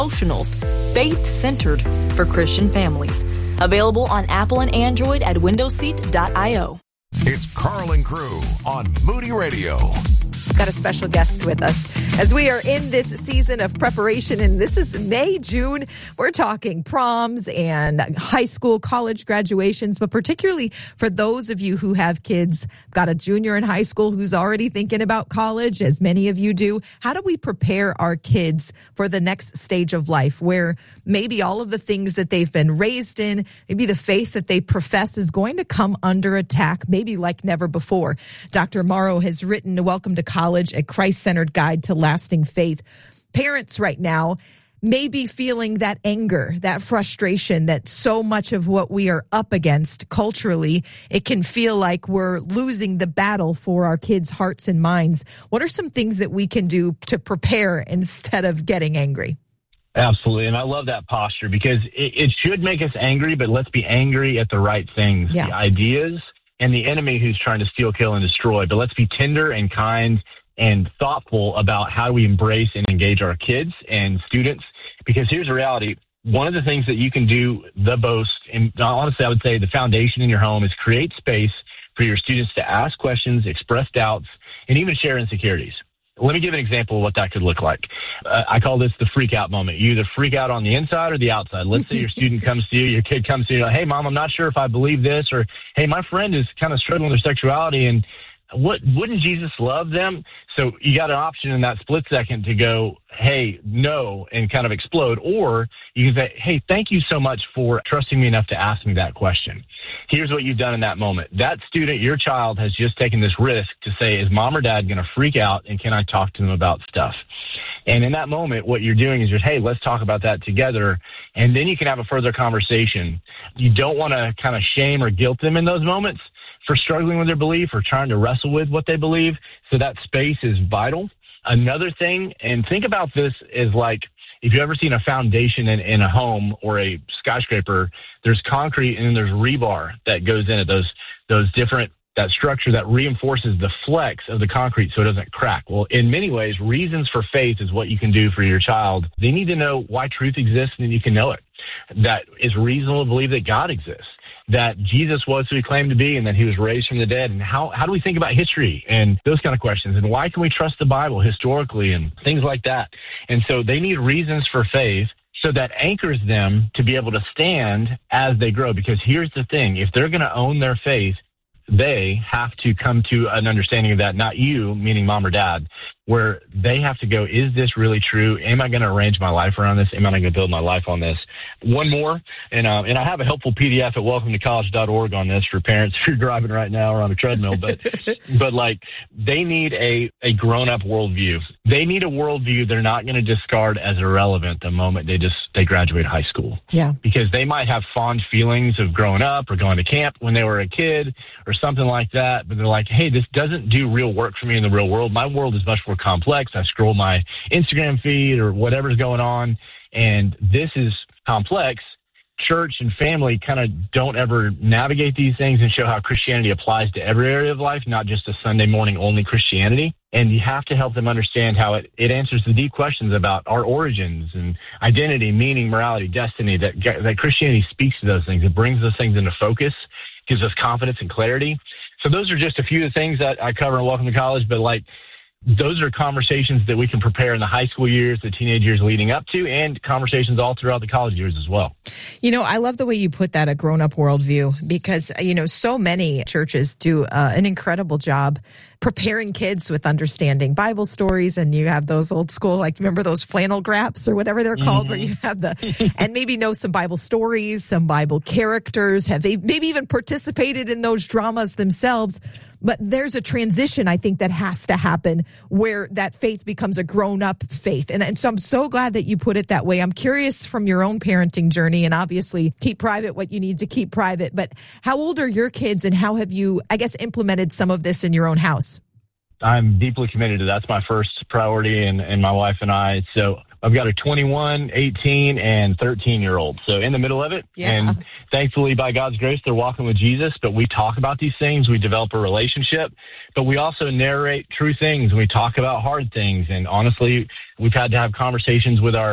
Devotionals, faith-centered for Christian families. Available on Apple and Android at windowseat.io. It's Carl and Crew on Moody Radio. Got a special guest with us as we are in this season of preparation, and this is May, June. We're talking proms and high school, college graduations, but particularly for those of you who have kids, got a junior in high school who's already thinking about college, as many of you do. How do we prepare our kids for the next stage of life where maybe all of the things that they've been raised in, maybe the faith that they profess is going to come under attack, maybe like never before? Dr. Morrow has written Welcome to College, a Christ-centered guide to lasting faith. Parents right now may be feeling that anger, that frustration, that so much of what we are up against culturally, it can feel like we're losing the battle for our kids' hearts and minds. What are some things that we can do to prepare instead of getting angry? Absolutely. And I love that posture because it should make us angry, but let's be angry at the right things, the ideas and the enemy who's trying to steal, kill, and destroy. But let's be tender and kind and thoughtful about how we embrace and engage our kids and students. Because here's the reality. One of the things that you can do the most, and honestly, I would say the foundation in your home, is create space for your students to ask questions, express doubts, and even share insecurities. Let me give an example of what that could look like. I call this the freak out moment. You either freak out on the inside or the outside. Let's say your student comes to you, your kid comes to you, hey, Mom, I'm not sure if I believe this, or hey, my friend is kind of struggling with their sexuality, and wouldn't Jesus love them? So you got an option in that split second to go, hey, no, and kind of explode. Or you can say, hey, thank you so much for trusting me enough to ask me that question. Here's what you've done in that moment. That student, your child, has just taken this risk to say, is Mom or Dad going to freak out, and can I talk to them about stuff? And in that moment, what you're doing is just, hey, let's talk about that together. And then you can have a further conversation. You don't want to kind of shame or guilt them in those moments for struggling with their belief or trying to wrestle with what they believe. So that space is vital. Another thing, and think about this, is like if you've ever seen a foundation in a home or a skyscraper, there's concrete and then there's rebar that goes in it, those different, that structure that reinforces the flex of the concrete so it doesn't crack. Well, in many ways, reasons for faith is what you can do for your child. They need to know why truth exists, and then you can know it. That it's reasonable to believe that God exists, that Jesus was who he claimed to be, and that he was raised from the dead. And how do we think about history and those kind of questions? And why can we trust the Bible historically and things like that? And so they need reasons for faith, so that anchors them to be able to stand as they grow. Because here's the thing, if they're going to own their faith, they have to come to an understanding of that, not you, meaning Mom or Dad, where they have to go, is this really true? Am I going to arrange my life around this? Am I going to build my life on this? One more, and I have a helpful PDF at welcometocollege.org on this for parents if you're driving right now or on a treadmill, but like they need a grown-up worldview. They need a worldview they're not going to discard as irrelevant the moment they graduate high school. Yeah. Because they might have fond feelings of growing up or going to camp when they were a kid or something like that, but they're like, hey, this doesn't do real work for me in the real world. My world is much more complex. I scroll my Instagram feed or whatever's going on, and this is complex. Church and family kind of don't ever navigate these things and show how Christianity applies to every area of life, not just a Sunday morning only Christianity. And you have to help them understand how it answers the deep questions about our origins and identity, meaning, morality, destiny, that Christianity speaks to those things. It brings those things into focus, gives us confidence and clarity. So those are just a few of the things that I cover in Welcome to College, but like, those are conversations that we can prepare in the high school years, the teenage years leading up to, and conversations all throughout the college years as well. You know, I love the way you put that, a grown-up worldview, because, you know, so many churches do an incredible job preparing kids with understanding Bible stories. And you have those old school, like, remember those flannel graphs or whatever they're called, where you have and maybe know some Bible stories, some Bible characters, have they maybe even participated in those dramas themselves. But there's a transition, I think, that has to happen where that faith becomes a grown-up faith. And so I'm so glad that you put it that way. I'm curious from your own parenting journey, and obviously keep private what you need to keep private, but how old are your kids, and how have you, I guess, implemented some of this in your own house? I'm deeply committed to that's my first priority, and my wife and I. So I've got a 21, 18, and 13-year-old. So in the middle of it. Yeah. And thankfully, by God's grace, they're walking with Jesus. But we talk about these things. We develop a relationship. But we also narrate true things. We talk about hard things. And honestly, we've had to have conversations with our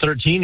13